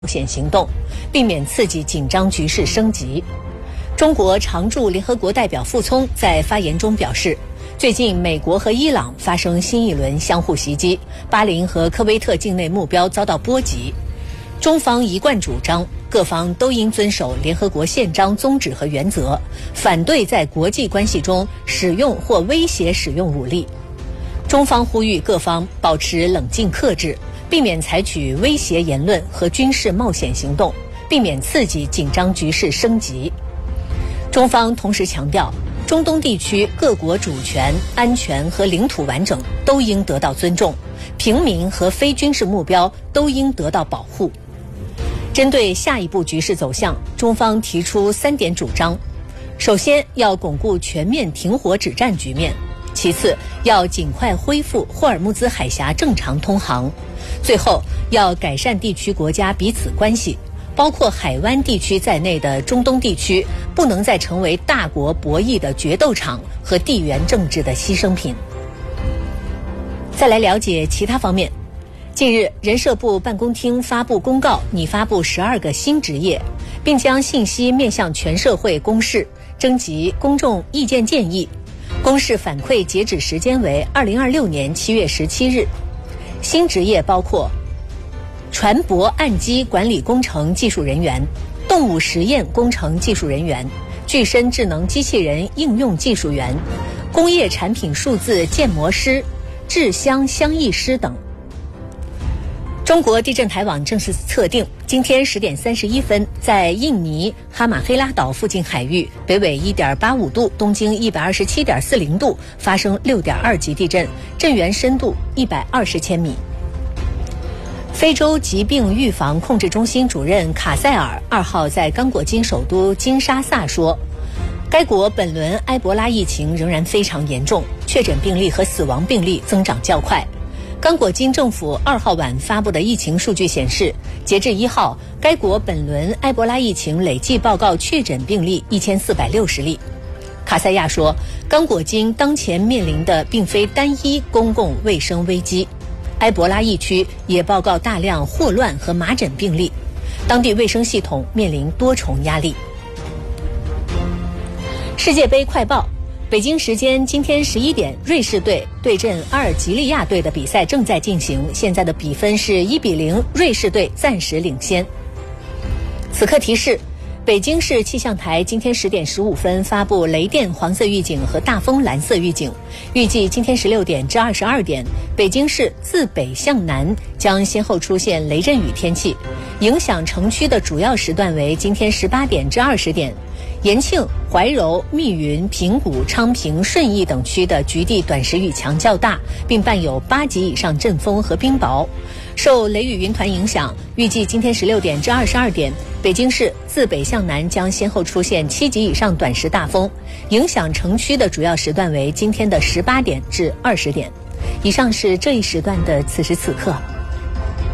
险行动，避免刺激紧张局势升级。中国常驻联合国代表傅聪在发言中表示，最近美国和伊朗发生新一轮相互袭击，巴林和科威特境内目标遭到波及。中方一贯主张，各方都应遵守联合国宪章宗旨和原则，反对在国际关系中使用或威胁使用武力。中方呼吁各方保持冷静克制，避免采取威胁言论和军事冒险行动，避免刺激紧张局势升级。中方同时强调，中东地区各国主权、安全和领土完整都应得到尊重，平民和非军事目标都应得到保护。针对下一步局势走向，中方提出3点主张：首先，要巩固全面停火止战局面；其次，要尽快恢复霍尔木兹海峡正常通航；最后，要改善地区国家彼此关系，包括海湾地区在内的中东地区不能再成为大国博弈的决斗场和地缘政治的牺牲品。再来了解其他方面。近日，人社部办公厅发布公告，拟发布12个新职业，并将信息面向全社会公示，征集公众意见建议。公示反馈截止时间为2026年7月17日。新职业包括船舶岸基管理工程技术人员、动物实验工程技术人员、具身智能机器人应用技术员、工业产品数字建模师、制箱箱艺师等。中国地震台网正式测定，今天10点31分，在印尼哈马黑拉岛附近海域，北纬1.85度，东经127.40度，发生6.2级地震，震源深度120千米。非洲疾病预防控制中心主任卡塞尔2号在刚果金首都金沙萨说，该国本轮埃博拉疫情仍然非常严重，确诊病例和死亡病例增长较快。刚果金政府2号晚发布的疫情数据显示，截至1号，该国本轮埃博拉疫情累计报告确诊病例1460例。卡塞亚说，刚果金当前面临的并非单一公共卫生危机，埃博拉疫区也报告大量霍乱和麻疹病例，当地卫生系统面临多重压力。世界杯快报。北京时间今天11点，瑞士队对阵阿尔及利亚队的比赛正在进行，现在的比分是1-0，瑞士队暂时领先。此刻提示，北京市气象台今天10点15分发布雷电黄色预警和大风蓝色预警，预计今天16点至22点，北京市自北向南将先后出现雷阵雨天气，影响城区的主要时段为今天18点至20点。延庆、怀柔、密云、平谷、昌平、顺义等区的局地短时雨强较大，并伴有8级以上阵风和冰雹。受雷雨云团影响，预计今天16点至22点，北京市自北向南将先后出现7级以上短时大风，影响城区的主要时段为今天的18点至20点。以上是这一时段的此时此刻。